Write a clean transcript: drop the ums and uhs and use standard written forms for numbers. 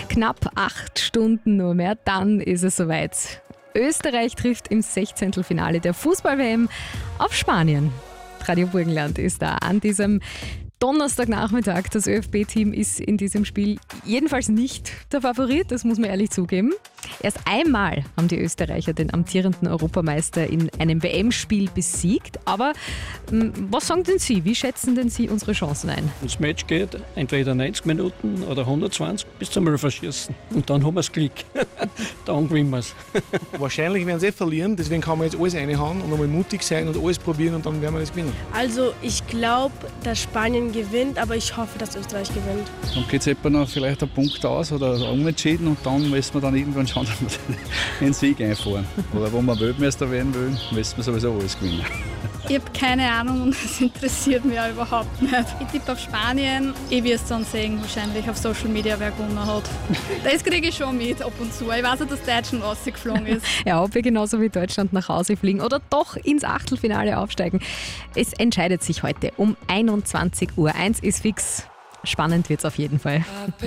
knapp 8 Stunden nur mehr, dann ist es soweit. Österreich trifft im 16. Finale der Fußball-WM auf Spanien. Radio Burgenland ist da an diesem Donnerstagnachmittag. Das ÖFB-Team ist in diesem Spiel jedenfalls nicht der Favorit, das muss man ehrlich zugeben. Erst einmal haben die Österreicher den amtierenden Europameister in einem WM-Spiel besiegt. Aber was sagen denn Sie? Wie schätzen denn Sie unsere Chancen ein? Das Match geht entweder 90 Minuten oder 120 bis zum Verschießen. Und dann haben wir das Glück. Dann gewinnen wir es. Wahrscheinlich werden sie verlieren, deswegen kann man jetzt alles reinhauen und einmal mutig sein und alles probieren und dann werden wir das gewinnen. Also ich glaube, dass Spanien gewinnt, aber ich hoffe, dass Österreich gewinnt. Dann geht es etwa noch vielleicht ein Punkt aus oder unentschieden und dann müssen wir dann irgendwann schauen, dass wir den Sieg einfahren. Oder wo wir Weltmeister werden wollen, müssen wir sowieso alles gewinnen. Ich habe keine Ahnung und es interessiert mich auch überhaupt nicht. Ich tippe auf Spanien. Ich werde es dann sehen, wahrscheinlich auf Social Media, wer gewonnen hat. Das kriege ich schon mit ab und zu. Ich weiß nicht, dass Deutschland rausgeflogen ist. Ja, ob wir genauso wie Deutschland nach Hause fliegen oder doch ins Achtelfinale aufsteigen. Es entscheidet sich heute um 21 Uhr. Eins ist fix, spannend wird es auf jeden Fall.